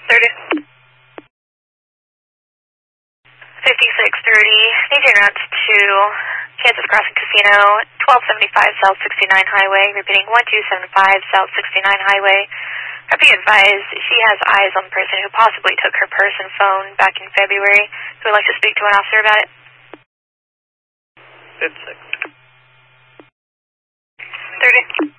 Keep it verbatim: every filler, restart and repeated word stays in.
thirty. fifty-six thirty, need to route to Kansas Crossing Casino, twelve seventy-five South sixty-nine Highway, repeating one two seven five South sixty-nine Highway. Be advised, she has eyes on the person who possibly took her purse and phone back in February. Who would like to speak to an officer about it? fifty-six. thirty.